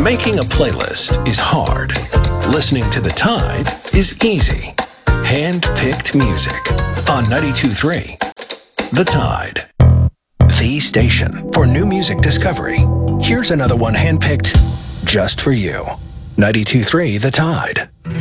Making a playlist is hard. Listening to The Tide is easy. Hand-picked music on 92.3 The Tide. The station for new music discovery. Here's another one handpicked just for you. 92.3 The Tide.